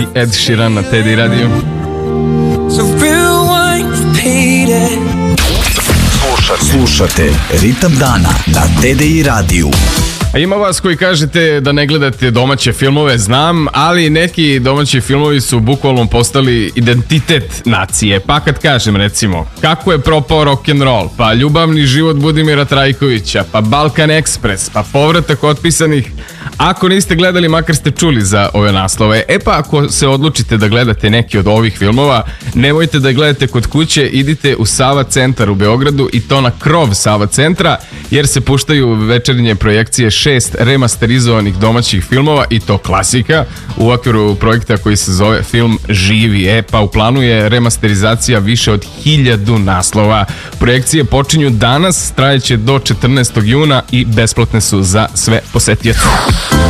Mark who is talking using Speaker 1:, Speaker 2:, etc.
Speaker 1: Ed Sheeran na Teddy Radio.
Speaker 2: Slušate Ritam dana na TDI radiju.
Speaker 1: A ima vas koji kažete da ne gledate domaće filmove, znam, ali neki domaći filmovi su bukvalno postali identitet nacije. Pa kad kažem, recimo, kako je propao rock'n'roll, pa ljubavni život Budimira Trajkovića, pa Balkan Ekspres, pa povratak otpisanih. Ako niste gledali, makar ste čuli za ove naslove. E pa ako se odlučite da gledate neki od ovih filmova, nemojte da gledate kod kuće, idite u Sava centar u Beogradu i to na krov Sava centra, jer se puštaju večernje projekcije 6 remasterizovanih domaćih filmova i to klasika u okviru projekta koji se zove Film Živi. E pa u planu je remasterizacija više od 1000 naslova. Projekcije počinju danas, trajeće do 14. juna i besplatne su za sve posetioce.